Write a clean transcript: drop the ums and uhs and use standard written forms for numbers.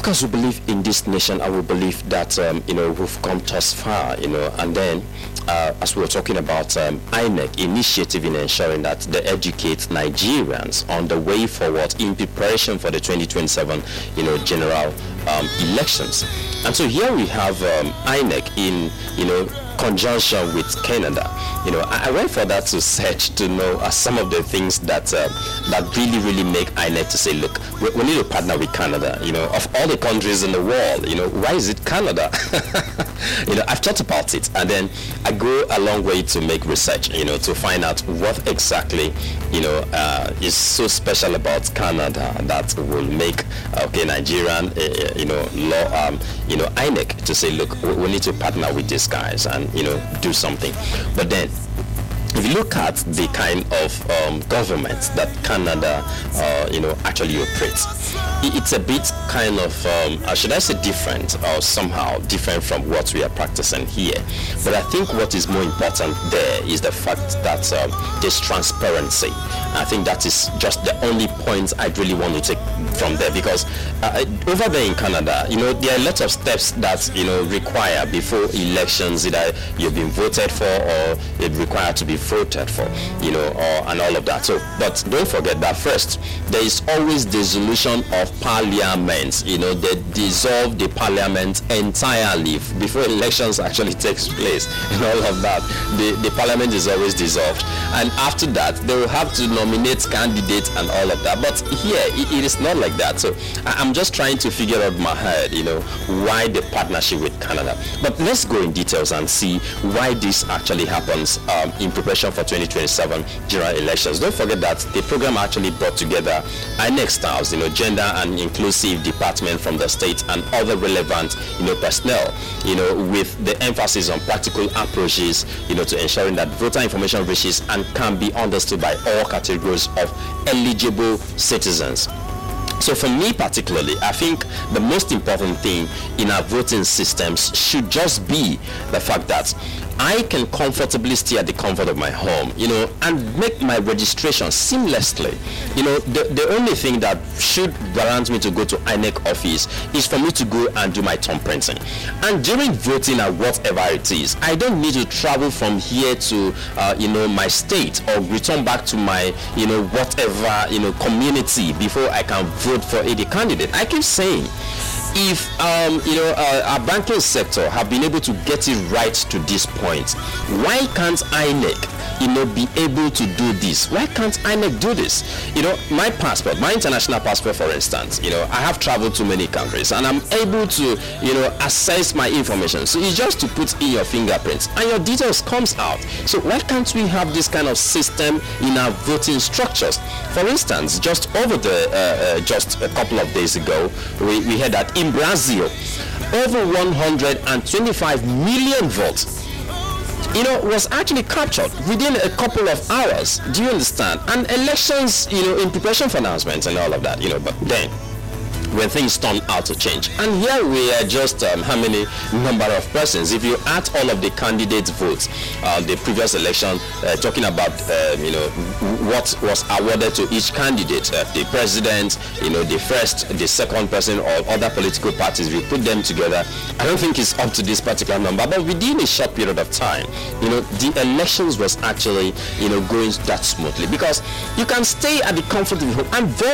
course, we believe in this nation, and we believe that we've come thus far, and then as we were talking about INEC initiative in ensuring that they educate Nigerians on the way forward in preparation for the 2027 general elections. And so here we have INEC in conjunction with Canada. I went for that to search to know some of the things that really make INEC to say, look, we need to partner with Canada. Of all the countries in the world, why is it Canada? I've thought about it, and then I go a long way to make research, to find out what exactly, is so special about Canada that will make Nigerian, law, INEC to say, look, we need to partner with these guys and do something. But then if you look at the kind of government that Canada actually operates, it's a bit kind of should I say different, or somehow different from what we are practicing here. But I think what is more important there is the fact that there's transparency. I think that is just the only point I really want to take from there, because over there in Canada, there are a lot of steps that require before elections, either you've been voted for or it required to be voted for, and all of that. So, but don't forget that first, there is always dissolution of parliament. They dissolve the parliament entirely before elections actually takes place, and all of that. The parliament is always dissolved, and after that, they will have to nominate candidates and all of that. But here, it is not like that. So, I'm just trying to figure out my head, why the partnership with Canada. But let's go in details and see why this actually happens in preparation for 2027 general elections. Don't forget that the program actually brought together INEC staffs, gender and inclusive department from the state and other relevant, personnel, with the emphasis on practical approaches, to ensuring that voter information reaches and can be understood by all categories of eligible citizens. So for me particularly, I think the most important thing in our voting systems should just be the fact that I can comfortably stay at the comfort of my home, and make my registration seamlessly. The only thing that should warrant me to go to INEC office is for me to go and do my thumb printing. And during voting or whatever it is, I don't need to travel from here to, my state, or return back to my, whatever, community before I can vote for a candidate. I keep saying, if our banking sector have been able to get it right to this point, why can't INEC be able to do this? Why can't INEC do this? My passport, my international passport, for instance, I have traveled to many countries and I'm able to access my information. So it's just to put in your fingerprints and your details comes out. So why can't we have this kind of system in our voting structures? For instance, just over the just a couple of days ago, we heard that in Brazil, over 125 million votes was actually captured within a couple of hours. Do you understand? And elections, in preparation for announcements and all of that, but then when things turn out to change. And here we are just how many number of persons. If you add all of the candidates' votes, the previous election, talking about what was awarded to each candidate, the president, the first, the second person, or other political parties, we put them together. I don't think it's up to this particular number, but within a short period of time, the elections was actually going that smoothly, because you can stay at the comfort of your home and vote.